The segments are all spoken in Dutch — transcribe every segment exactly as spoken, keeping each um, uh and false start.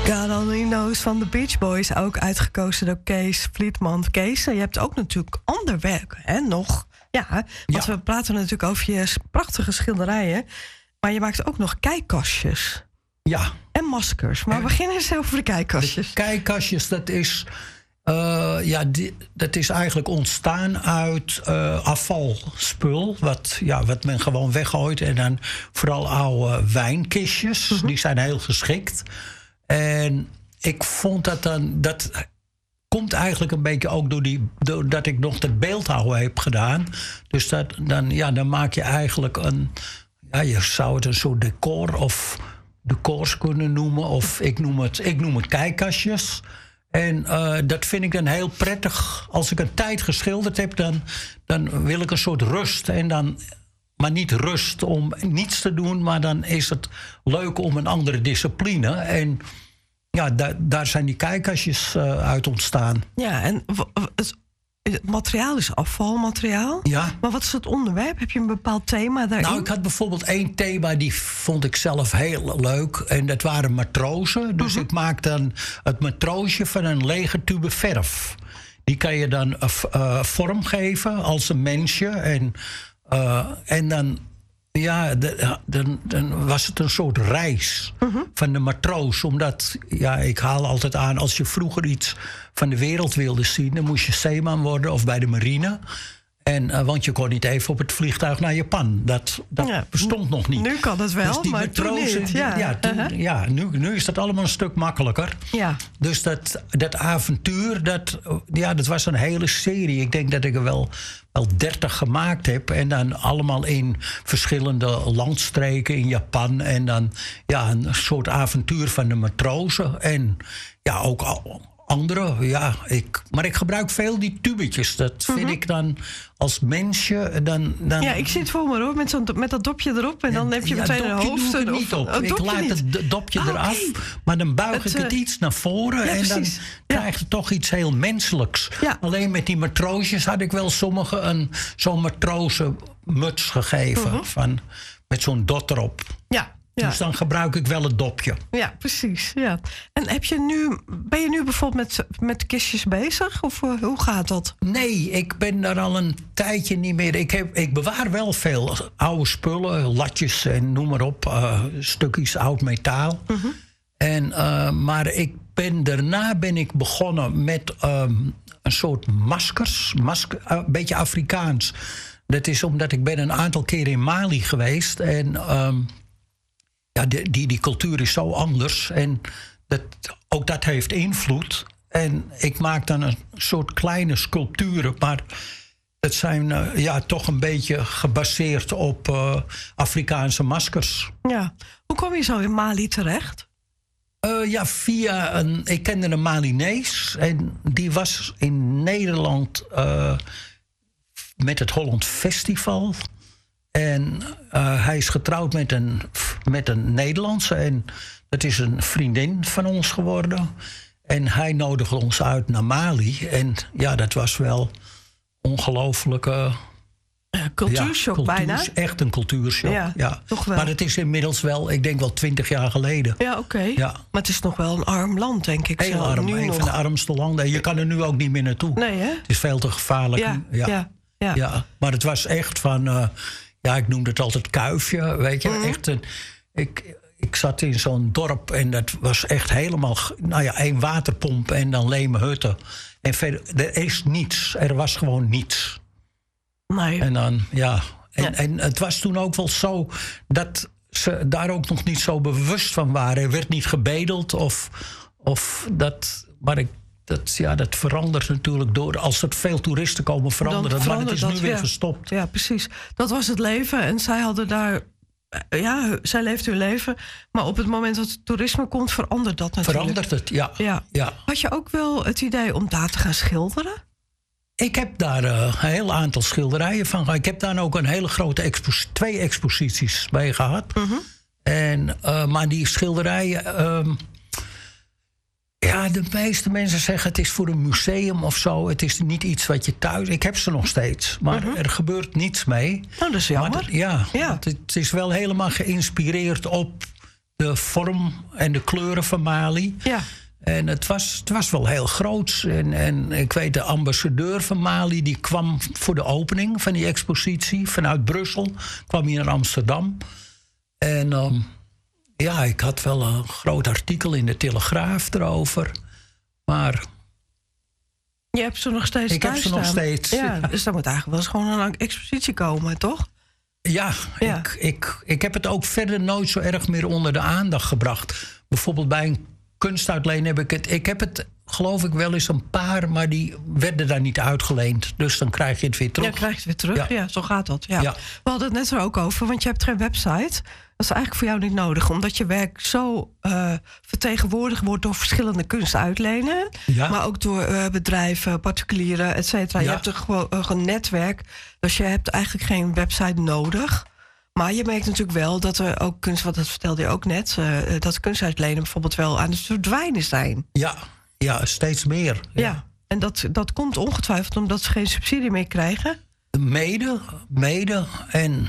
God Only Knows van de Beach Boys, ook uitgekozen door Kees Vlietman. Kees, je hebt ook natuurlijk ander werk, hè, nog. Ja, want ja. we praten natuurlijk over je prachtige schilderijen, maar je maakt ook nog kijkkastjes. Ja. En maskers. Maar we beginnen eens over de kijkkastjes. De kijkkastjes, dat is, uh, ja, die, dat is eigenlijk ontstaan uit uh, afvalspul. Wat, ja, wat men gewoon weggooit. En dan vooral oude wijnkistjes. Mm-hmm. Die zijn heel geschikt. En ik vond dat dan... Dat komt eigenlijk een beetje ook door die, doordat ik nog het beeldhouden heb gedaan. Dus dat, dan, ja, dan maak je eigenlijk een... Ja, je zou het een soort decor of decors kunnen noemen. Of ik noem het, ik noem het kijkkastjes. En uh, dat vind ik dan heel prettig. Als ik een tijd geschilderd heb, dan, dan wil ik een soort rust. En dan, maar niet rust om niets te doen, maar dan is het leuk om een andere discipline. En ja, da, daar zijn die kijkkastjes uh, uit ontstaan. Ja, en w- het, het materiaal is afvalmateriaal. Ja. Maar wat is het onderwerp? Heb je een bepaald thema daarin? Nou, ik had bijvoorbeeld één thema, die vond ik zelf heel leuk. En dat waren matrozen. Dus uh-huh. ik maak dan het matroosje van een lege tube verf. Die kan je dan uh, uh, vormgeven als een mensje. En, uh, en dan... Ja, de, dan, dan was het een soort reis uh-huh. van de matroos. Omdat, ja, ik haal altijd aan... als je vroeger iets van de wereld wilde zien... dan moest je zeeman worden of bij de marine. En, uh, want je kon niet even op het vliegtuig naar Japan. Dat, dat ja, bestond nog niet. Nu kan het wel, dus die maar matrozen, toen niet. Ja, ja, toen, uh-huh. ja nu, nu is dat allemaal een stuk makkelijker. Ja. Dus dat, dat avontuur, dat, ja, dat was een hele serie. Ik denk dat ik er wel... wel dertig gemaakt heb. En dan allemaal in verschillende landstreken in Japan. En dan ja, een soort avontuur van de matrozen. En ja, ook al andere. Ja, ik, maar ik gebruik veel die tubetjes. Dat vind mm-hmm. ik dan als mensje... Dan, dan ja, ik zit voor me hoor, met, zo'n, met dat dopje erop. En dan heb je ja, meteen een hoofd. Doe ik niet op. Oh, ik laat niet. het dopje oh, eraf. Okay. Maar dan buig het, ik het uh, iets naar voren. Ja, en dan precies. krijg je ja. toch iets heel menselijks. Ja. Alleen met die matroosjes had ik wel sommigen een, zo'n matrozenmuts gegeven. Uh-huh. Van, met zo'n dot erop. Ja. Ja. Dus dan gebruik ik wel het dopje. Ja, precies. Ja. En heb je nu, ben je nu bijvoorbeeld met, met kistjes bezig? Of uh, hoe gaat dat? Nee, ik ben daar al een tijdje niet meer. Ik, heb, ik bewaar wel veel oude spullen, latjes en noem maar op. Uh, stukjes oud metaal. Uh-huh. En, uh, maar ik ben, daarna ben ik begonnen met um, een soort maskers. Masker, uh, een beetje Afrikaans. Dat is omdat ik ben een aantal keer in Mali geweest. En... Um, Ja, die, die, die cultuur is zo anders. En dat, ook dat heeft invloed. En ik maak dan een soort kleine sculpturen. Maar dat zijn uh, ja, toch een beetje gebaseerd op uh, Afrikaanse maskers. Ja. Hoe kom je zo in Mali terecht? Uh, ja, via een... Ik kende een Malinees. En die was in Nederland uh, met het Holland Festival... En uh, hij is getrouwd met een, met een Nederlandse. En dat is een vriendin van ons geworden. En hij nodigde ons uit naar Mali. En ja, dat was wel ongelooflijke... Uh, cultuurshock ja, cultuurs, bijna. Echt een cultuurshock, ja, ja. Toch wel. Maar het is inmiddels wel, ik denk wel twintig jaar geleden. Ja, oké. Okay. Ja. Maar het is nog wel een arm land, denk ik. Heel zo. arm, nu een nog. van de armste landen. Je kan er nu ook niet meer naartoe. Nee, hè? Het is veel te gevaarlijk. Ja, ja. ja, ja. ja. Maar het was echt van... Uh, Ja, ik noemde het altijd kuifje, weet je. Mm-hmm. Echt een, ik, ik zat in zo'n dorp en dat was echt helemaal... Nou ja, één waterpomp en dan leme hutten. En verder, er is niets. Er was gewoon niets. Nee. En dan, ja... En, ja. en het was toen ook wel zo dat ze daar ook nog niet zo bewust van waren. Er werd niet gebedeld of, of dat... Maar ik... Dat, ja, dat verandert natuurlijk door. Als er veel toeristen komen, verandert het. Maar het is nu dat, weer ja. gestopt. Ja, precies. Dat was het leven. En zij hadden daar... Ja, zij leeft hun leven. Maar op het moment dat het toerisme komt, verandert dat natuurlijk. Verandert het, ja. ja. ja. Had je ook wel het idee om daar te gaan schilderen? Ik heb daar uh, een heel aantal schilderijen van gehad. Ik heb daar ook een hele grote... Expo- twee exposities bij gehad. Uh-huh. En, uh, maar die schilderijen... Um, Ja, de meeste mensen zeggen het is voor een museum of zo. Het is niet iets wat je thuis... Ik heb ze nog steeds, maar uh-huh. er gebeurt niets mee. Nou, dat is jammer. Maar dat, ja, ja. Het is wel helemaal geïnspireerd op de vorm en de kleuren van Mali. Ja. En het was, het was wel heel groots. En, en ik weet, de ambassadeur van Mali... die kwam voor de opening van die expositie vanuit Brussel. Kwam hier naar Amsterdam. En um, ja, ik had wel een groot artikel in de Telegraaf erover. Maar... Je hebt ze nog steeds Ik thuis heb ze nog staan. steeds. Ja, dus dan moet eigenlijk wel eens gewoon een expositie komen, toch? Ja, Ja. Ik, ik, ik heb het ook verder nooit zo erg meer onder de aandacht gebracht. Bijvoorbeeld bij een kunstuitleen heb ik het... Ik heb het, geloof ik, wel eens een paar... maar die werden daar niet uitgeleend. Dus dan krijg je het weer terug. Ja, krijg je het weer terug. Ja, Ja. zo gaat dat. Ja. Ja. We hadden het net er ook over, want je hebt geen website. Dat is eigenlijk voor jou niet nodig, omdat je werk zo uh, vertegenwoordigd wordt door verschillende kunstuitlenen. Ja. Maar ook door uh, bedrijven, particulieren, et cetera. Ja. Je hebt een, gewoon uh, een netwerk, dus je hebt eigenlijk geen website nodig. Maar je merkt natuurlijk wel dat er ook kunst, wat dat vertelde je ook net, uh, dat kunstuitlenen bijvoorbeeld wel aan het verdwijnen zijn. Ja, ja, steeds meer. Ja, ja. En dat, dat komt ongetwijfeld omdat ze geen subsidie meer krijgen. Mede, mede. En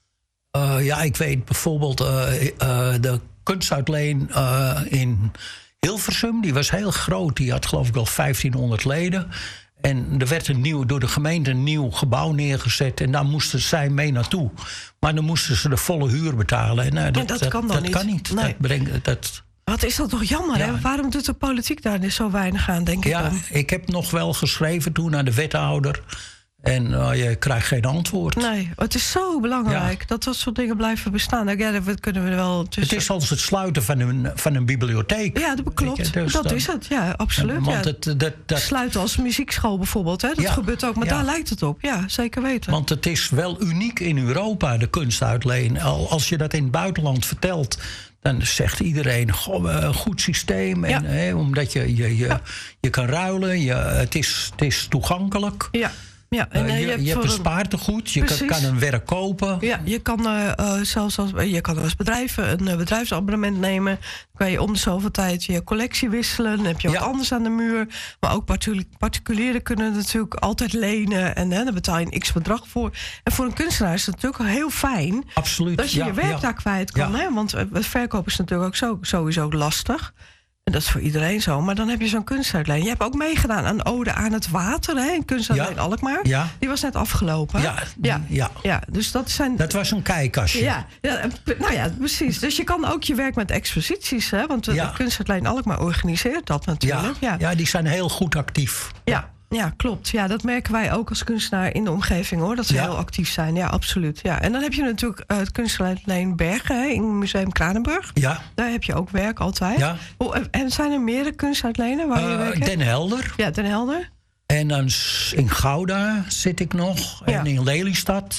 uh, ja, ik weet bijvoorbeeld uh, uh, de kunstuitleen uh, in Hilversum, die was heel groot. Die had geloof ik wel vijftienhonderd leden. En er werd een nieuw, door de gemeente een nieuw gebouw neergezet. En daar moesten zij mee naartoe. Maar dan moesten ze de volle huur betalen. En, uh, dat, ja, dat, dat kan dan dat niet. Kan niet. Nee. Dat brengt, dat, Wat is dat toch jammer, Ja. hè? Waarom doet de politiek daar dus zo weinig aan, denk ja, ik dan? ik heb nog wel geschreven toen naar de wethouder. En uh, je krijgt geen antwoord. Nee, het is zo belangrijk ja. dat dat soort dingen blijven bestaan. Ja, dat kunnen we wel tussen... Het is als het sluiten van een, van een bibliotheek. Ja, dat klopt. Dus dat dan, is het, ja, absoluut. Want ja. het, dat, dat... Sluiten als muziekschool bijvoorbeeld, hè? Dat ja, gebeurt ook, maar ja. daar lijkt het op. Ja, zeker weten. Want het is wel uniek in Europa, de kunstuitleen. Als je dat in het buitenland vertelt... dan zegt iedereen, goh, een goed systeem. En, ja. hè, omdat je, je, je, ja. je kan ruilen, je, het, is, het is toegankelijk. Ja. Ja, en, uh, je, je hebt, je hebt een een... spaartegoed, je kan, kan een werk kopen. Ja, je kan uh, uh, zelfs als, je kan als bedrijf een uh, bedrijfsabonnement nemen. Dan kan je om de zoveel tijd je collectie wisselen. Dan heb je wat ja. anders aan de muur. Maar ook particulieren kunnen natuurlijk altijd lenen. En hè, daar betaal je een x-bedrag voor. En voor een kunstenaar is het natuurlijk heel fijn... Absoluut, dat je ja, je werk ja. daar kwijt kan. Ja. Hè? Want het verkoop is natuurlijk ook zo, sowieso lastig. En dat is voor iedereen zo. Maar dan heb je zo'n kunstuitleen. Je hebt ook meegedaan aan Ode aan het Water. Hè? Een kunstuitleen ja. Alkmaar. Ja. Die was net afgelopen. Ja, ja. ja. ja. Dus dat zijn... Dat was een kijkkastje. Ja, ja, nou ja, precies. Dus je kan ook je werk met exposities. Hè? Want de, ja. de kunstuitleen Alkmaar organiseert dat natuurlijk. Ja. Ja. ja, die zijn heel goed actief. Ja. Ja, klopt. Ja, dat merken wij ook als kunstenaar in de omgeving, hoor. Dat ze ja. heel actief zijn. Ja, absoluut. Ja. En dan heb je natuurlijk uh, het kunstuitleen Bergen, hè, in Museum Kranenburg. Ja. Daar heb je ook werk altijd. Ja. Oh, en zijn er meerdere kunstuitlenen waar uh, je werkt? Den Helder. Ja, Den Helder. En dan in Gouda zit ik nog. En ja. in Lelystad.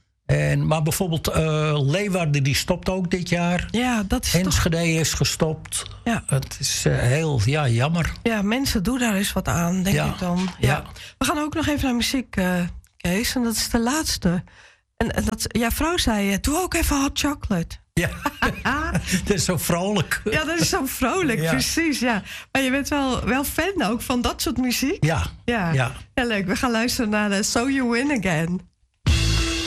En, maar bijvoorbeeld uh, Leeuwarden, die stopt ook dit jaar. Ja, dat is Enschede toch... is gestopt. Ja. Het is uh, heel ja, jammer. Ja, mensen, doe daar eens wat aan, denk ja. ik dan. Ja. Ja. We gaan ook nog even naar muziek, uh, Kees. En dat is de laatste. En, en dat, ja, vrouw zei, doe ook even hot chocolate. Ja, dat is zo vrolijk. Ja, dat is zo vrolijk, ja. precies. Ja. Maar je bent wel, wel fan ook van dat soort muziek. Ja. Ja. ja. Ja, leuk. We gaan luisteren naar de So You Win Again.